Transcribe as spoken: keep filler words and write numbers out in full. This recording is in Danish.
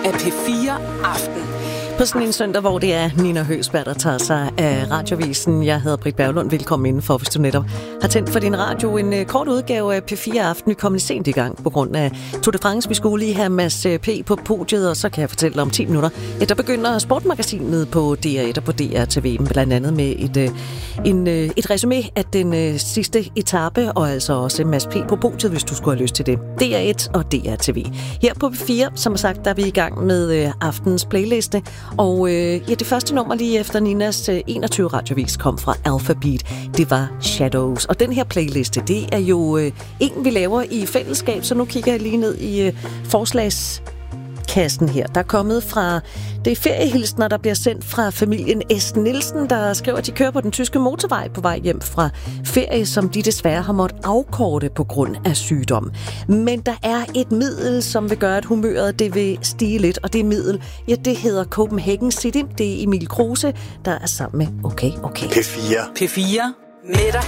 af P fire Aften. På sådan en søndag, hvor det er Nina Høgsberg, der tager sig af radiovisen. Jeg hedder Britt Berglund. Velkommen indenfor, hvis du netop har tændt for din radio. En uh, kort udgave af P fire Aften. Vi kommer sent i gang på grund af Tour de France. Vi skulle lige have Mads P. på podiet, og så kan jeg fortælle om ti minutter. Ja, der begynder Sportmagasinet på D R et og på D R T V, blandt andet med et, uh, en, uh, et resumé af den uh, sidste etape, og altså også Mads P. på podiet, hvis du skulle have lyst til det. D R et og D R T V. Her på P fire, som sagt, der er vi i gang med uh, aftens playliste. Og øh, ja, det første nummer lige efter Ninas øh, enogtyve radiovis kom fra Alphabeat. Det var Shadows. Og den her playliste, det er jo øh, en, vi laver i fællesskab. Så nu kigger jeg lige ned i øh, forslagskassen her. Der er kommet fra... Det er feriehilsner, der bliver sendt fra familien S. Nielsen, der skriver, at de kører på den tyske motorvej på vej hjem fra ferie, som de desværre har måttet afkorte på grund af sygdom. Men der er et middel, som vil gøre, at humøret det vil stige lidt, og det middel, ja, det hedder Copenhagen City. Det er Emil Kruse, der er sammen med Okay Okay. P fire. P fire med dig